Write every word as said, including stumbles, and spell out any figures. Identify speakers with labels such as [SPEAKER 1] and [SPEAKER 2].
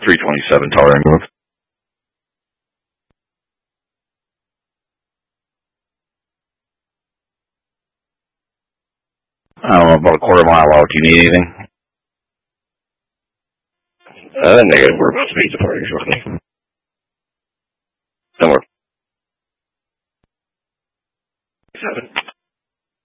[SPEAKER 1] three twenty-seven tolerating move. I don't know, about a quarter mile out. Do you need anything? Uh, negative. We're about to meet departing shortly. Don't worry.